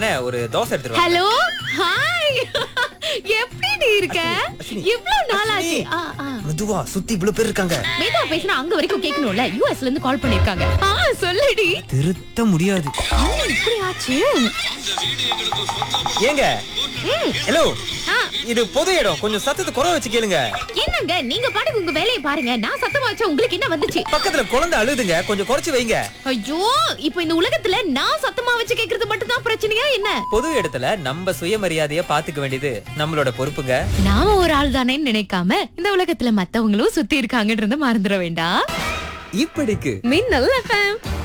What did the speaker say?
அண்ணே ஒரு தோசை எடுத்துட்டு வாங்க. ஹலோ ஹாய் எப்படி நீ இருக்க? இவ்ளோ நாளாச்சு. மெதுவா சுத்தி இவ்வளவு பேர் இருக்காங்க. மேதா பேசினா அங்க வரைக்கும் கேட்கணும்ல. யுஎஸ்ல இருந்து கால் பண்ணிருக்காங்க. சொல்லுடி. திருத்த முடியாது. இப்படி ஆச்சு. ஏங்க ஹலோ, இது பொது இடம், கொஞ்சம் சத்தத்தை குறை வச்சு கேளுங்க. என்னங்க நீங்க பாட்டுக்கு உங்க வேலையை பாருங்க. நான் சத்தமா வச்சா உங்களுக்கு என்ன வந்துச்சு? பக்கத்துல குழந்தை அழுதுங்க, கொஞ்சம் குறைச்சு வைங்க. ஐயோ, இப்போ இந்த உலகத்துல நான் சத்தமா வச்சு கேக்குறது மட்டும் தான் பிரச்சனையா என்ன? பொது இடத்துல நம்ம சுயமரியாதைய பாத்துக்க வேண்டியது நம்மளோட பொறுப்புங்க. நாம ஒரு ஆள் தானேன்னு நினைக்காம இந்த உலகத்துல மத்தவங்களும் சுத்தி இருக்காங்கன்றத மறந்துட வேண்டாம். இப்படிக்கு மின்னல் FM.